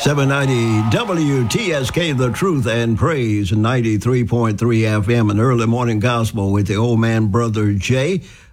790 WTSK, The Truth and Praise, 93.3 FM, an early morning gospel with the old man, Brother Jay.